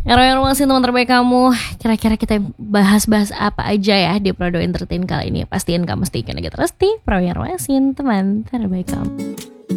Informasi teman terbaik kamu. Kira-kira kita bahas-bahas apa aja ya di Prodo Entertain kali ini. Pastiin kamu stay aja terus di Pro Informasi teman terbaik kamu.